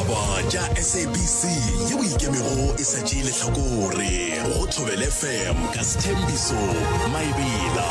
ditaba tša SABC yeo ikemego e sa tšeele hlakore go Thobela FM ka Sthembiso Maebela.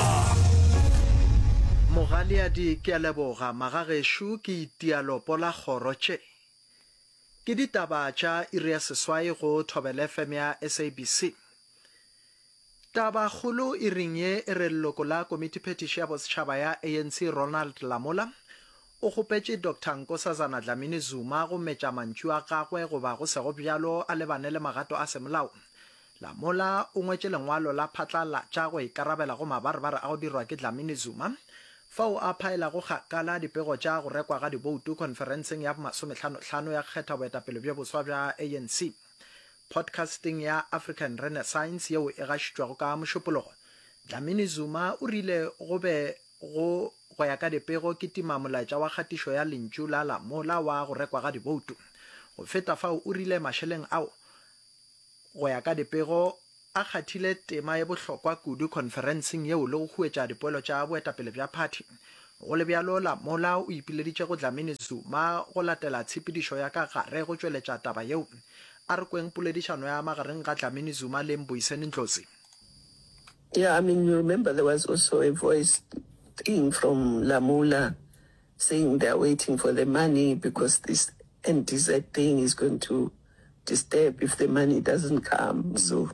Mogaliadi ke a leboga magagesho ke itialo pola kgorotše. Ke ditaba tša iri ya seswai go Thobela FM ya SABC. Taba kgolo e ring ye e re leloko la komiti phetiši ya bosetšhaba ya ANC Ronald Lamola o kgopetše Dr. Nkosazana Dlamini-Zuma go metša mantšu a gagwe goba go sego bjalo a lebane le magato a semolao. Lamola o ngwetše lengwalo la phatlalatša go ikarabela go mabarebare a go dirwa ke Dlamini-Zuma fao a phaela go kgakala dipego tša go rekwa ga diboutu konferenseng ya 55 ya kgetha boetapele bja boswa bja ANC. Podcasting ya African Renaissance yeo e gašitšwago ka mošupologo. Dlamini-Zuma o rile go be go ya ka dipego ke timamolaetša wa kgatišo ya lentšu la Lamola wa go rekwa ga diboutu. Go feta fao o rile mašeleng ao go ya ka dipego a kgathile tema ye bohlokwa kudu konferenseng yeo le go huetša dipoelo tša boetapele bja party. Go le bjalo Lamola o ipileditše go Dlamini-Zuma go latela tshepedišo ya ka gare go tšweletša taba yeo a re kweng poledišano ya magareng ga Dlamini-Zuma le Mboiseni Ndlozi. Yeah, I mean, you remember there was also a voice thing from Lamola saying they're waiting for the money because this NTZ thing is going to disturb if the money doesn't come. So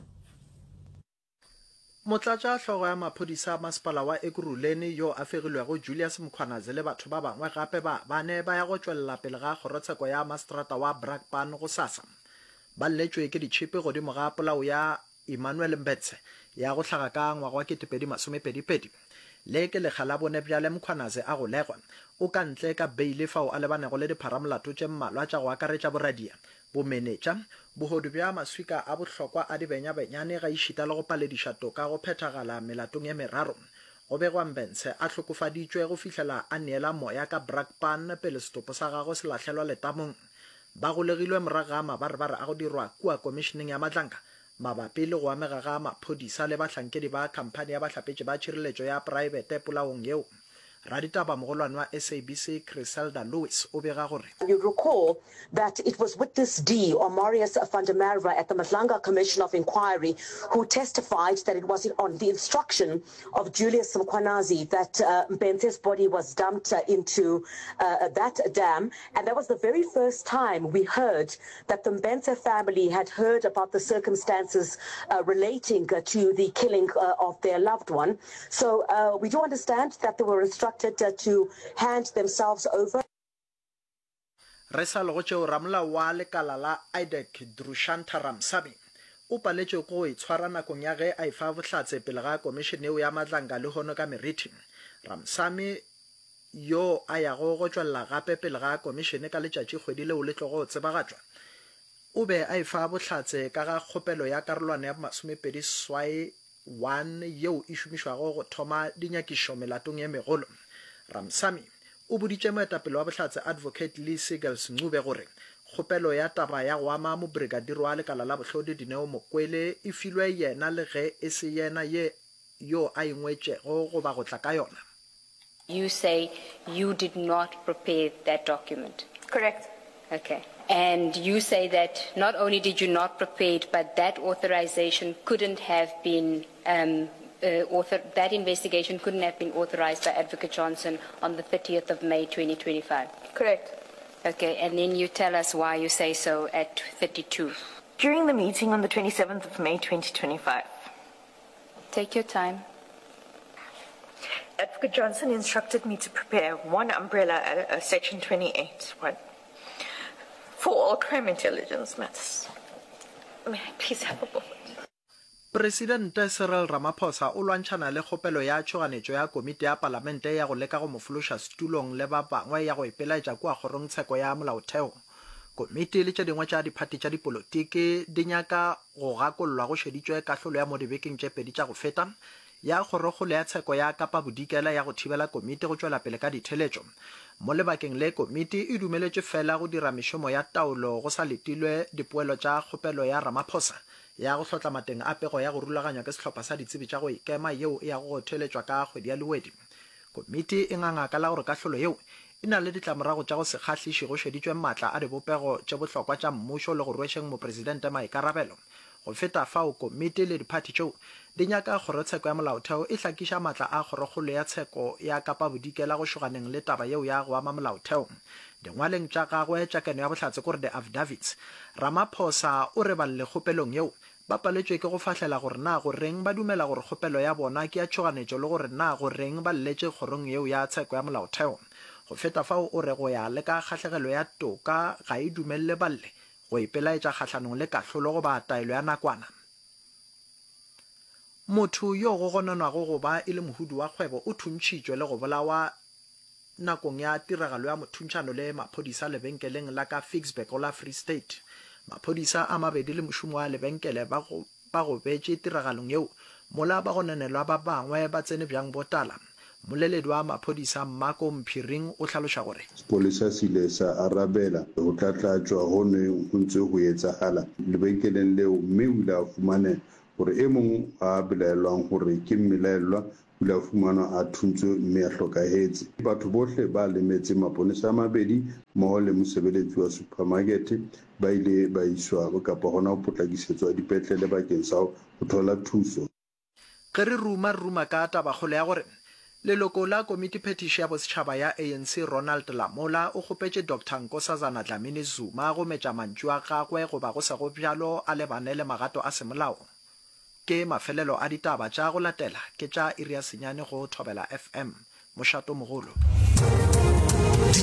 Motlatša hlogo ya maphodisa a masepala wa Ekurhuleni yo a fegilwego Julius Mkhwanazi le batho ba bangwe gape ba ne ba ya go tšwelela pele ga kgorotsheko ya maseterata wa Brakpan go SASSA. Ba lletšwe ke ditšhipi godimo ga polao ya Emmanuel Mbetse ya go hlaga ka ngwaga wa 2022 le ke lekga la bone bjale Mkhwanazi a go legwa o ka ntle ka beile fao a lebanego le dipharamolato tše mmalwa tša go akaretša boradia bomenetša bogodu bja maswika a bohlokwa a dibenya-benyane ga išita le go palediša toka go phethagala melatong ye meraro. Go begwa Mbetse a hlokofaditšwe go fihlela a neela moya ka Brakpan pele setopo sa gago se lahlelwa letamong. Ba golegilwe morago ga mabarebare a go dirwa kua komisheneng ya matlanka mabapi le go amega ga maphodisa le bahlankedi ba khamphane ya bahlapetši ba tšhireletšo ya praebete polaong yeo. Raditaba mogolwane wa SABC Griselda Lewis o bega gore You recall that it was witness D or Marius van der Merwe at the Matlanga Commission of Inquiry who testified that it was on the instruction of Julius Mkhwanazi that Mbetse's body was dumped into that dam, and that was the very first time we heard that the Mbetse family had heard about the circumstances relating to the killing of their loved one. So we do understand that they were instructed to hand themselves over. Re sa logo tšeo ramolao wa lekala la IDEC Drushanta Ramsamy o paletšwe go itshwara nakong ya ge a efa bohlatse pele ga komishene eo ya matlanka le hono ka meriti. Ramsamy yo a yago go tšwelela gape pele ga komishene ka letšatši kgwedi leo le tlogo tsebagatšwa o be a efa bohlatse ka ga kgopelo ya karolwane ya 21 yeo e šomišwago go thoma dinyakišo melatong ye megolo. Ramsamy o boditše moetapele wa bohlatse advocate Lee Seagulls Ncube gore kgopelo ya taba ya go ama mobrigadiri wa lekala la bohlodi Dineo Mokwele e filwe yena le ge e se yena yo a ingwetšego goba go tla ka yona. You say you did not prepare that document. Correct. Okay. And you say that not only did you not prepare it, but that authorization couldn't have been that investigation couldn't have been authorized by Advocate Johnson on the 30th of May 2025. Correct. Okay, and then you tell us why you say so at 32. During the meeting on the 27th of May 2025. Take your time. Advocate Johnson instructed me to prepare one umbrella, Section 28, for all crime intelligence matters. May I please have a moment? Presidente Cyril Ramaphosa o lwantšhana le kgopelo ya tšhoganetšo ya komiti ya palamente ya go leka go mo fološa setulong le ba bangwe ya go ipelaetša kua kgorongtsheko ya molaotheo. Komiti le tše dingwe tša diphati tša dipolotiki di nyaka go gakollwa go šeditšwe kahlolo ya mo dibekeng tše pedi tša go feta ya kgorokgolo ya tsheko ya Kapa Bodikela ya go thibela komiti go tšwela pele ka ditheletšo. Mo lebakeng le komiti e dumeletše fela go dira mešomo ya taolo go sa letilwe dipoelo tša kgopelo ya Ramaphosa ya go hlotla mateng a pego ya go rulaganywa ke sehlopha sa ditsebi tša go ikema yeo ya go theletšwa ka kgwedi ya Lewedi. Komiti e ngangaka la gore kahlolo yeo e na le ditlamorago tša go se kgahlise go šeditšwe maatla a dibopego tše bohlokwa tša mmušo le go rwešeng mopresidente maikarabelo go feta fao komiti le diphathi tšeo di nyaka kgorotsheko ya molaotheo e hlakiša maatla a kgorokgolo ya tsheko ya kapa bodikela go šoganeng le taba yeo ya go ama molaotheo dingwaleng tša gagwe tša keno ya bohlatse kore the affidavits Ramaphosa o re balle kgopelong yeo ba paletšwe ke go fahlela gore na go reng ba dumela gore kgopelo ya bona ke ya tšhoganetšo le gore na go reng ba lletše kgorong yeo ya tsheko ya molaotheo go feta fao o re go ya le ka kgatlhegelo ya toka ga e dumelele balle go ipelaetša kgatlhanong le kahlolo go ba taelo ya nakwana motho yo go gononwago go ba e le mohudu wa kgwebo o thuntšhitšwe le go bolawa nakong ya tiragalo ya mothuntšhano le maphodisa lebenkeleng la ka Ficksburg la Free State maphodisa a mabedi le mošomo wa lebenkele ba go betše tiragalong yeo mola ba go nenelwa ba bangwe ba tsene bjang botala moleledi wa maphodisa Mmako Mphiring o hlaloša gore sepolesa se ile sa arabela go tlatlatswa go ne go ntse go etsagala lebenkeleng leo mme o ile a fumane gore e mongwe a belaelwang gore ke mmelaelwa o ile a fumanwa a thuntswe mme a hlokahetse batho bohle ba lemetse maponesa a mabedi mmogo le mosebeletsi wa supermarket ba ile ba iswa kapa gona go potlakisetswa dipetlele bakeng sa go thola thuso ge re ruma ka tabakgolo ya gore leloko la komiti phetiši ya bosetšhaba ya ANC Ronald Lamola o kgopetše Dr. Nkosazana Dlamini Zuma go metša mantšu a gagwe go ba go sa go bjalo a lebane le magato a semolao ke mafelelo a ditaba tša go latela ke tša Iria Senyane go Thobela FM mošato mogolo